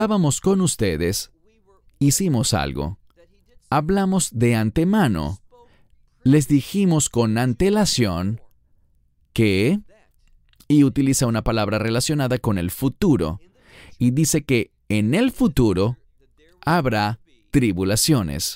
estábamos con ustedes, hicimos algo. Hablamos de antemano. Les dijimos con antelación que, y utiliza una palabra relacionada con el futuro, y dice que en el futuro habrá tribulaciones.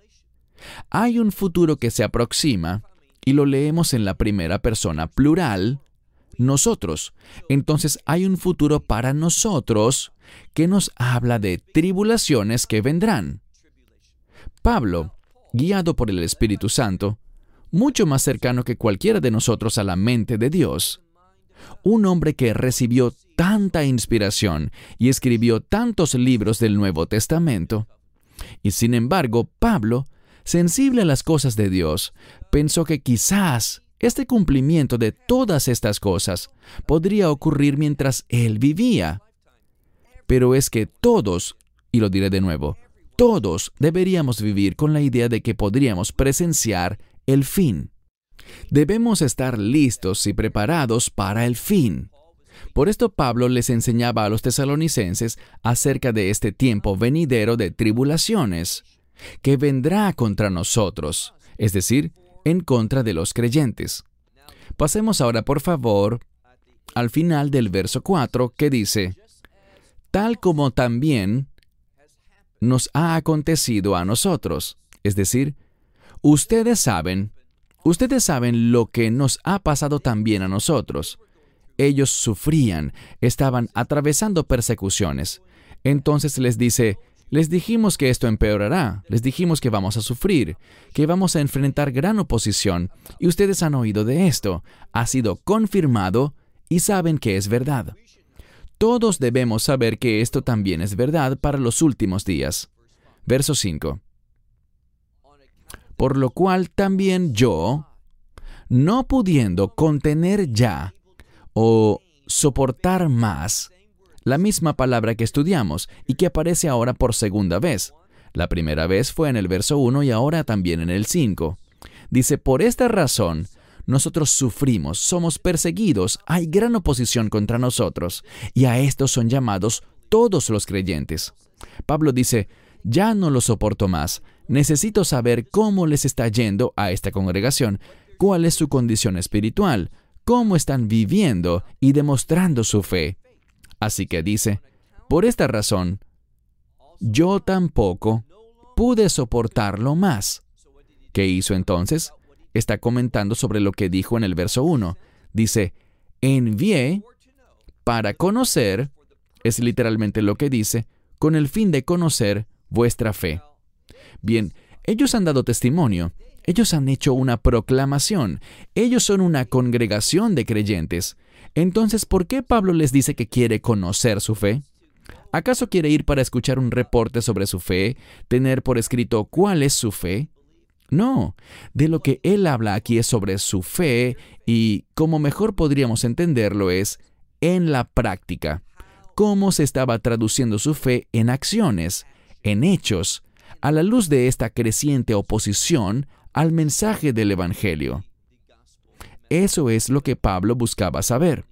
Hay un futuro que se aproxima, y lo leemos en la primera persona plural, nosotros. Entonces hay un futuro para nosotros que nos habla de tribulaciones que vendrán. Pablo, guiado por el Espíritu Santo, mucho más cercano que cualquiera de nosotros a la mente de Dios, un hombre que recibió tanta inspiración y escribió tantos libros del Nuevo Testamento, y sin embargo, Pablo, sensible a las cosas de Dios, pensó que quizás este cumplimiento de todas estas cosas podría ocurrir mientras él vivía. Pero es que todos, y lo diré de nuevo, todos deberíamos vivir con la idea de que podríamos presenciar el fin. Debemos estar listos y preparados para el fin. Por esto Pablo les enseñaba a los tesalonicenses acerca de este tiempo venidero de tribulaciones, que vendrá contra nosotros, es decir, en contra de los creyentes. Pasemos ahora, por favor, al final del verso 4, que dice, tal como también nos ha acontecido a nosotros. Es decir, ustedes saben lo que nos ha pasado también a nosotros. Ellos sufrían, estaban atravesando persecuciones. Entonces les dice, les dijimos que esto empeorará, les dijimos que vamos a sufrir, que vamos a enfrentar gran oposición, y ustedes han oído de esto, ha sido confirmado y saben que es verdad. Todos debemos saber que esto también es verdad para los últimos días. Verso 5. Por lo cual también yo, no pudiendo contener ya o soportar más, la misma palabra que estudiamos y que aparece ahora por segunda vez. La primera vez fue en el verso 1 y ahora también en el 5. Dice, por esta razón, nosotros sufrimos, somos perseguidos, hay gran oposición contra nosotros, y a estos son llamados todos los creyentes. Pablo dice, ya no lo soporto más, necesito saber cómo les está yendo a esta congregación, cuál es su condición espiritual, cómo están viviendo y demostrando su fe. Así que dice, por esta razón, yo tampoco pude soportarlo más. ¿Qué hizo entonces? Está comentando sobre lo que dijo en el verso 1. Dice, envié para conocer, es literalmente lo que dice, con el fin de conocer vuestra fe. Bien, ellos han dado testimonio, ellos han hecho una proclamación, ellos son una congregación de creyentes. Entonces, ¿por qué Pablo les dice que quiere conocer su fe? ¿Acaso quiere ir para escuchar un reporte sobre su fe, tener por escrito cuál es su fe? No, de lo que él habla aquí es sobre su fe y, como mejor podríamos entenderlo, es en la práctica. Cómo se estaba traduciendo su fe en acciones, en hechos, a la luz de esta creciente oposición al mensaje del Evangelio. Eso es lo que Pablo buscaba saber.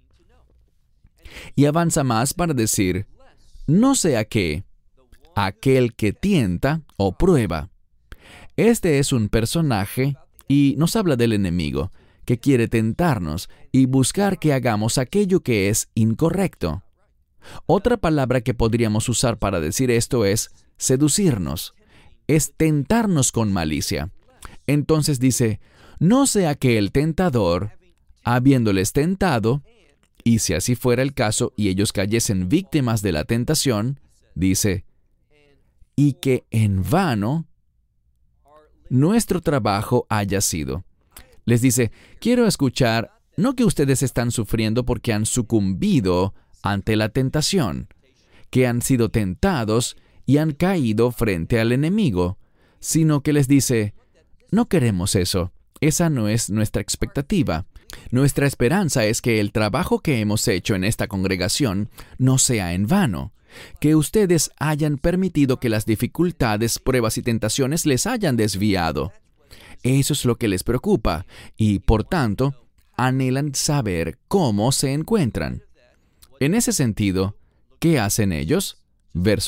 Y avanza más para decir, no sea que aquel que tienta o prueba. Este es un personaje y nos habla del enemigo, que quiere tentarnos y buscar que hagamos aquello que es incorrecto. Otra palabra que podríamos usar para decir esto es seducirnos, es tentarnos con malicia. Entonces dice, no sea que el tentador, habiéndoles tentado, y si así fuera el caso y ellos cayesen víctimas de la tentación, dice, y que en vano nuestro trabajo haya sido. Les dice, quiero escuchar, no que ustedes están sufriendo porque han sucumbido ante la tentación, que han sido tentados y han caído frente al enemigo, sino que les dice, no queremos eso, esa no es nuestra expectativa. Nuestra esperanza es que el trabajo que hemos hecho en esta congregación no sea en vano, que ustedes hayan permitido que las dificultades, pruebas y tentaciones les hayan desviado. Eso es lo que les preocupa y, por tanto, anhelan saber cómo se encuentran. En ese sentido, ¿qué hacen ellos? verso